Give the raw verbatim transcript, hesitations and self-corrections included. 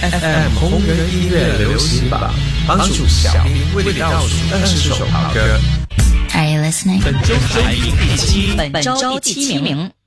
F M 红人音乐流行榜，帮助小兵为你倒数二十首好歌。 Are you listening？ 本周排名第七， 本周第七名。